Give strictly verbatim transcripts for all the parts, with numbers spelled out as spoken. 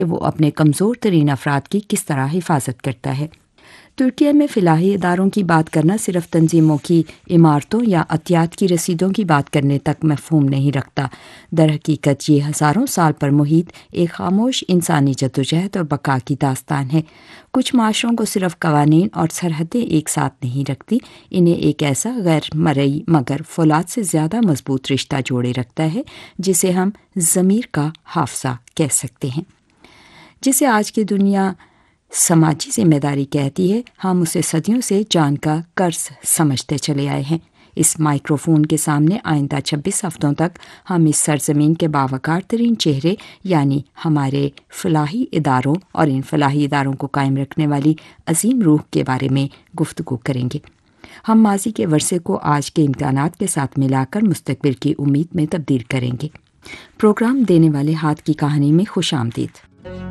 وہ اپنے کمزور ترین افراد کی کس طرح حفاظت کرتا ہے۔ ترکیہ میں فلاحی اداروں کی بات کرنا صرف تنظیموں کی عمارتوں یا عطیات کی رسیدوں کی بات کرنے تک مفہوم نہیں رکھتا۔ در حقیقت یہ ہزاروں سال پر محیط ایک خاموش انسانی جدوجہد اور بقا کی داستان ہے۔ کچھ معاشروں کو صرف قوانین اور سرحدیں ایک ساتھ نہیں رکھتی، انہیں ایک ایسا غیر مرئی مگر فولاد سے زیادہ مضبوط رشتہ جوڑے رکھتا ہے جسے ہم ضمیر کا حافظہ کہہ سکتے ہیں۔ جسے آج کی دنیا سماجی ذمہ داری کہتی ہے، ہم اسے صدیوں سے جان کا قرض سمجھتے چلے آئے ہیں۔ اس مائکروفون کے سامنے آئندہ چھبیس ہفتوں تک ہم اس سرزمین کے باوقار ترین چہرے یعنی ہمارے فلاحی اداروں اور ان فلاحی اداروں کو قائم رکھنے والی عظیم روح کے بارے میں گفتگو کریں گے۔ ہم ماضی کے ورثے کو آج کے امکانات کے ساتھ ملا کر مستقبل کی امید میں تبدیل کریں گے۔ پروگرام دینے والے ہاتھ کی کہانی میں خوش آمدید۔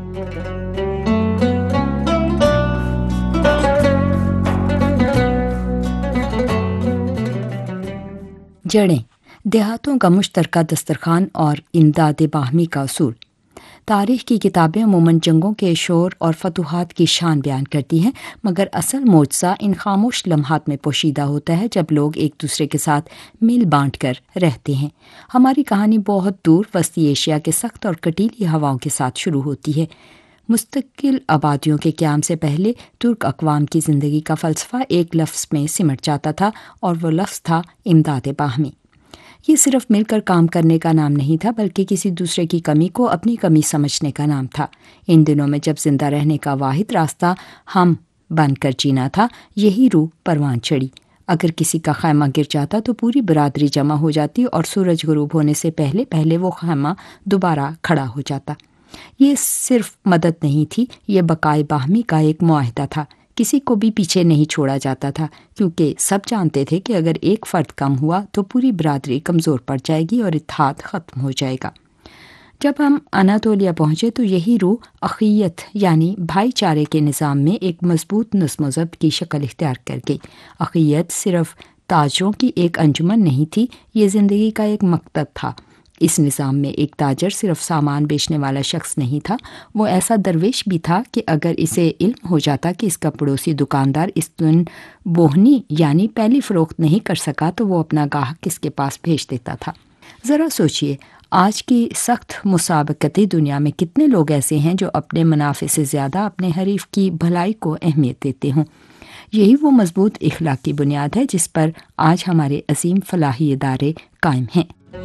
جڑیں، دیہاتوں کا مشترکہ دسترخوان اور امداد باہمی کا اصول۔ تاریخ کی کتابیں عموماً جنگوں کے شور اور فتوحات کی شان بیان کرتی ہیں، مگر اصل معجزہ ان خاموش لمحات میں پوشیدہ ہوتا ہے جب لوگ ایک دوسرے کے ساتھ مل بانٹ کر رہتے ہیں۔ ہماری کہانی بہت دور وسطی ایشیا کے سخت اور کٹیلی ہواؤں کے ساتھ شروع ہوتی ہے۔ مستقل آبادیوں کے قیام سے پہلے ترک اقوام کی زندگی کا فلسفہ ایک لفظ میں سمٹ جاتا تھا اور وہ لفظ تھا امداد باہمی۔ یہ صرف مل کر کام کرنے کا نام نہیں تھا، بلکہ کسی دوسرے کی کمی کو اپنی کمی سمجھنے کا نام تھا۔ ان دنوں میں جب زندہ رہنے کا واحد راستہ ہم بن کر جینا تھا، یہی روح پروان چڑھی۔ اگر کسی کا خیمہ گر جاتا تو پوری برادری جمع ہو جاتی اور سورج غروب ہونے سے پہلے پہلے وہ خیمہ دوبارہ کھڑا ہو جاتا۔ یہ صرف مدد نہیں تھی، یہ بقائے باہمی کا ایک معاہدہ تھا۔ کسی کو بھی پیچھے نہیں چھوڑا جاتا تھا، کیونکہ سب جانتے تھے کہ اگر ایک فرد کم ہوا تو پوری برادری کمزور پڑ جائے گی اور اتحاد ختم ہو جائے گا۔ جب ہم اناطولیہ پہنچے تو یہی روح اخیت یعنی بھائی چارے کے نظام میں ایک مضبوط نظم و ضبط کی شکل اختیار کر گئی۔ اخیت صرف تاجروں کی ایک انجمن نہیں تھی، یہ زندگی کا ایک مقصد تھا۔ اس نظام میں ایک تاجر صرف سامان بیچنے والا شخص نہیں تھا، وہ ایسا درویش بھی تھا کہ اگر اسے علم ہو جاتا کہ اس کا پڑوسی دکاندار اس دن بوہنی یعنی پہلی فروخت نہیں کر سکا تو وہ اپنا گاہک کس کے پاس بھیج دیتا تھا۔ ذرا سوچئے، آج کی سخت مسابقتی دنیا میں کتنے لوگ ایسے ہیں جو اپنے منافع سے زیادہ اپنے حریف کی بھلائی کو اہمیت دیتے ہوں۔ یہی وہ مضبوط اخلاقی بنیاد ہے جس پر آج ہمارے عظیم فلاحی ادارے قائم ہیں۔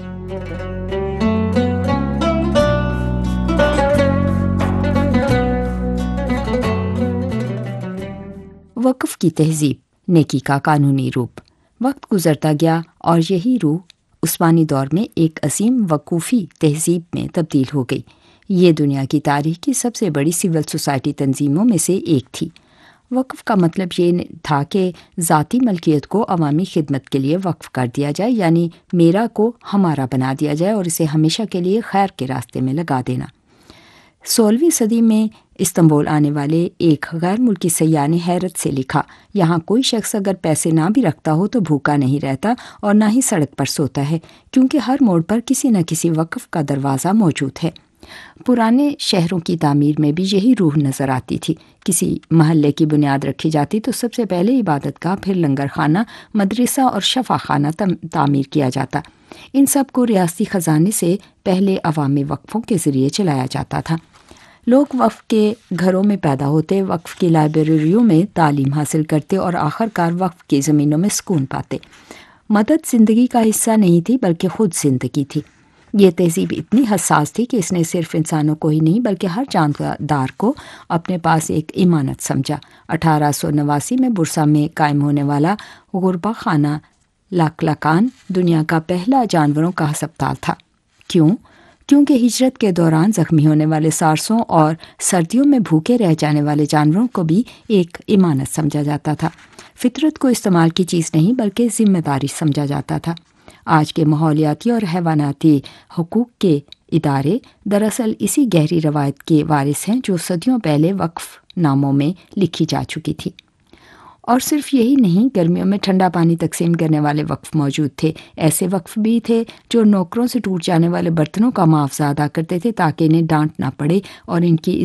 وقف کی تہذیب، نیکی کا قانونی روپ۔ وقت گزرتا گیا اور یہی روح عثمانی دور میں ایک عظیم وقوفی تہذیب میں تبدیل ہو گئی۔ یہ دنیا کی تاریخ کی سب سے بڑی سول سوسائٹی تنظیموں میں سے ایک تھی۔ وقف کا مطلب یہ تھا کہ ذاتی ملکیت کو عوامی خدمت کے لیے وقف کر دیا جائے، یعنی میرا کو ہمارا بنا دیا جائے اور اسے ہمیشہ کے لیے خیر کے راستے میں لگا دینا۔ سولہویں صدی میں استنبول آنے والے ایک غیر ملکی سیاح نے حیرت سے لکھا، یہاں کوئی شخص اگر پیسے نہ بھی رکھتا ہو تو بھوکا نہیں رہتا اور نہ ہی سڑک پر سوتا ہے، کیونکہ ہر موڑ پر کسی نہ کسی وقف کا دروازہ موجود ہے۔ پرانے شہروں کی تعمیر میں بھی یہی روح نظر آتی تھی۔ کسی محلے کی بنیاد رکھی جاتی تو سب سے پہلے عبادت گاہ، پھر لنگر خانہ، مدرسہ اور شفا خانہ تعمیر کیا جاتا۔ ان سب کو ریاستی خزانے سے پہلے عوامی وقفوں کے ذریعے چلایا جاتا تھا۔ لوگ وقف کے گھروں میں پیدا ہوتے، وقف کی لائبریریوں میں تعلیم حاصل کرتے اور آخر کار وقف کی زمینوں میں سکون پاتے۔ مدد زندگی کا حصہ نہیں تھی بلکہ خود زندگی تھی۔ یہ تہذیب اتنی حساس تھی کہ اس نے صرف انسانوں کو ہی نہیں بلکہ ہر جاندار کو اپنے پاس ایک امانت سمجھا۔ اٹھارہ سو نواسی میں برسا میں قائم ہونے والا غربہ خانہ لاکلاکان دنیا کا پہلا جانوروں کا ہسپتال تھا۔ کیوں؟ کیونکہ ہجرت کے دوران زخمی ہونے والے سارسوں اور سردیوں میں بھوکے رہ جانے والے جانوروں کو بھی ایک امانت سمجھا جاتا تھا۔ فطرت کو استعمال کی چیز نہیں بلکہ ذمہ داری سمجھا جاتا تھا۔ آج کے ماحولیاتی اور حیواناتی حقوق کے ادارے دراصل اسی گہری روایت کے وارث ہیں جو صدیوں پہلے وقف ناموں میں لکھی جا چکی تھی۔ اور صرف یہی نہیں، گرمیوں میں ٹھنڈا پانی تقسیم کرنے والے وقف موجود تھے۔ ایسے وقف بھی تھے جو نوکروں سے ٹوٹ جانے والے برتنوں کا معاوضہ ادا کرتے تھے تاکہ انہیں ڈانٹ نہ پڑے اور ان کی